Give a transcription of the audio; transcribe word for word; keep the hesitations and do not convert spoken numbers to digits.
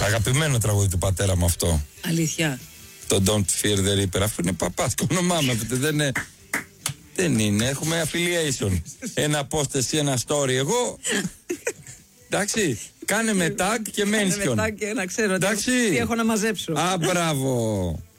Αγαπημένο τραγούδι του πατέρα μου αυτό. Αλήθεια. Το Don't Fear the Reaper. Αφού είναι παπάτικο όνομά μου. Δεν είναι. Δεν είναι. Έχουμε affiliation. Ένα post εσύ, ένα story. Εγώ. Εντάξει. Κάνε με tag και mention. Κάνε με tag και να ξέρω τι, τι έχω να μαζέψω. Α, μπράβο.